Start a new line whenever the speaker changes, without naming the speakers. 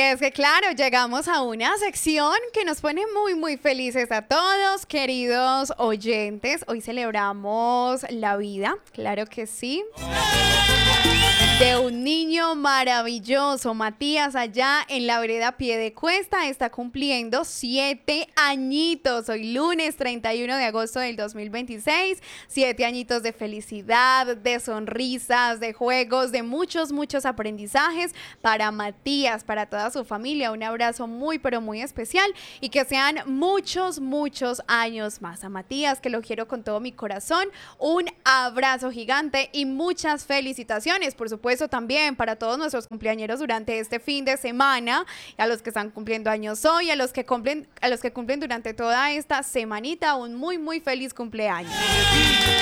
es que claro, llegamos a una sección que nos pone muy felices a todos, queridos oyentes. Hoy celebramos la vida, claro que sí, de un niño maravilloso. Matías, allá en la vereda Piedecuesta, está cumpliendo 7 añitos. Hoy lunes 31 de agosto del 2026. 7 añitos de felicidad, de sonrisas, de juegos, de muchos aprendizajes para Matías, para toda su familia. Un abrazo muy pero muy especial y que sean muchos años más. A Matías, que lo quiero con todo mi corazón, un abrazo gigante y muchas felicitaciones, por supuesto, también para todos nuestros cumpleañeros durante este fin de semana, a los que están cumpliendo años hoy, a los que cumplen durante toda esta semanita, un muy feliz cumpleaños.